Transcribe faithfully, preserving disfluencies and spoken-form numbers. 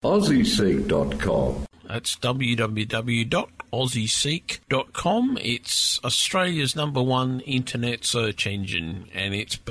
aussie seek dot com. That's w w w dot aussie seek dot com. It's Australia's number one internet search engine, and it's